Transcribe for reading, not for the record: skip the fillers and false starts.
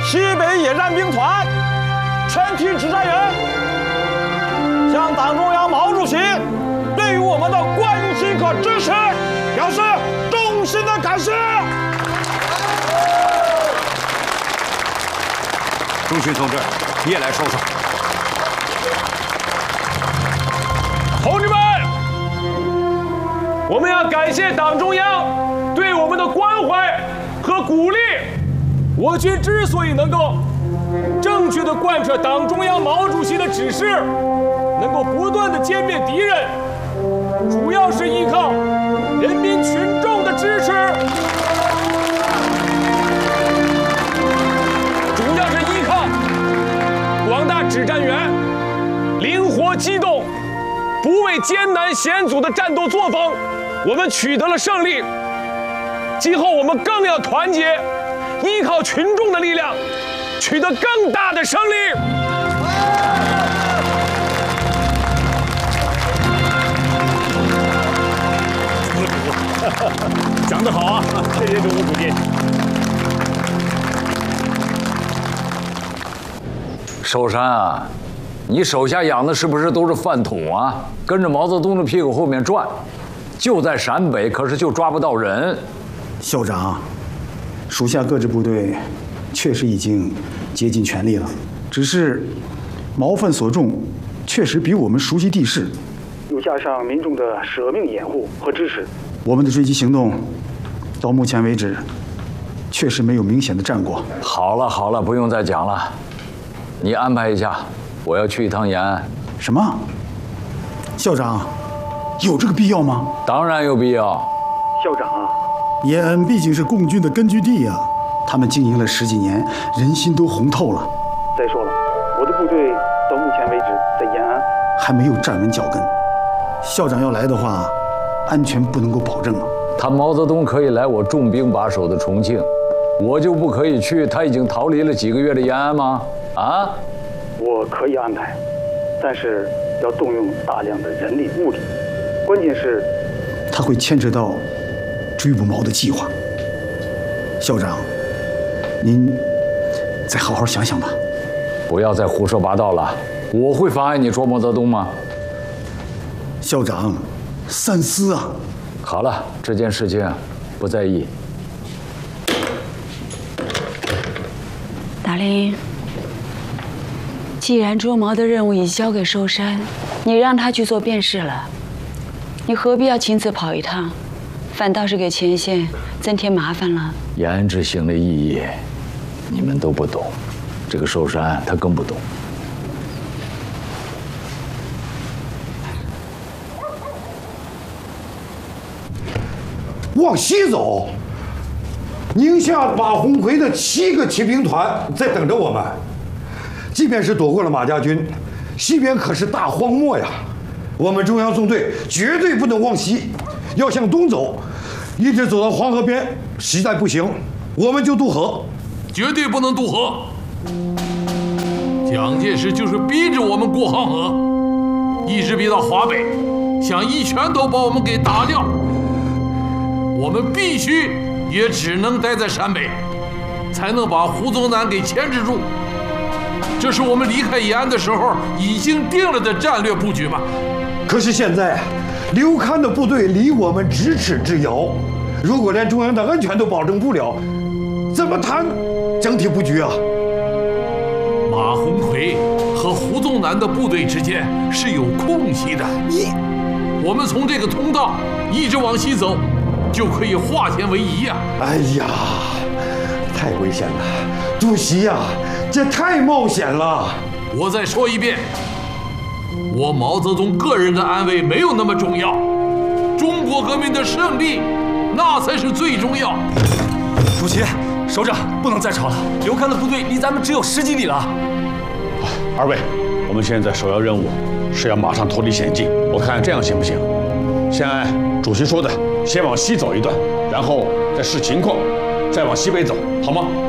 西北野战兵团全体指战员，向党中央毛主席对于我们的关心和支持表示衷心的感谢。 钟迅同志，你也来收收。 同志们，我们要感谢党中央对我们的关怀和鼓励。我军之所以能够正确地贯彻党中央毛主席的指示，能够不断地歼灭敌人，主要是依靠人民群众的支持，主要是依靠广大指战员灵活机动、不畏艰难险阻的战斗作风，我们取得了胜利。今后我们更要团结，依靠群众的力量，取得更大的胜利。 讲得好啊！谢谢中国主席。 寿山啊，你手下养的是不是都是饭桶啊？跟着毛泽东的屁股后面转，就在陕北，可是就抓不到人。 校长，属下各支部队确实已经竭尽全力了，只是毛分所中，确实比我们熟悉地势，又加上民众的舍命掩护和支持，我们的追击行动到目前为止确实没有明显的战果。 好了好了，不用再讲了，你安排一下，我要去一趟延安。 什么？校长，有这个必要吗？ 当然有必要。 校长啊，延安毕竟是共军的根据地呀，他们经营了10几年，人心都红透了。再说了，我的部队到目前为止在延安还没有站稳脚跟。校长要来的话，安全不能够保证啊。 他毛泽东可以来我重兵把守的重庆，我就不可以去他已经逃离了几个月的延安吗？啊？ 我可以安排，但是要动用大量的人力物力，关键是它会牵扯到追捕毛的计划。校长，您再好好想想吧。 不要再胡说八道了，我会妨碍你捉毛泽东吗？ 校长，三思啊！ 好了，这件事情不在意。 达令，既然捉毛的任务已交给寿山，你让他去做便是了，你何必要亲自跑一趟，反倒是给前线增添麻烦了。 延安之行的意义，你们都不懂，这个寿山他更不懂。 往西走，宁夏马鸿逵的7个骑兵团在等着我们。即便是躲过了马家军，西边可是大荒漠呀。我们中央纵队绝对不能往西，要向东走，一直走到黄河边。实在不行，我们就渡河。 绝对不能渡河。蒋介石就是逼着我们过黄河，一直逼到华北，想一拳头把我们给打掉。我们必须也只能待在陕北，才能把胡宗南给牵制住。这是我们离开延安的时候已经定了的战略布局嘛。 可是现在，刘戡的部队离我们咫尺之遥，如果连中央的安全都保证不了，怎么谈整体布局啊？ 马鸿逵和胡宗南的部队之间是有空隙的，我们从这个通道一直往西走，就可以化险为夷呀！ 哎呀，太危险了，主席呀，这太冒险了。 我再说一遍，我毛泽东个人的安危没有那么重要，中国革命的胜利，那才是最重要。 主席，首长不能再吵了，刘戡的部队离咱们只有10几里了。 二位，我们现在首要任务是要马上脱离险境，我看这样行不行？先按主席说的，先往西走一段，然后再视情况，再往西北走，好吗？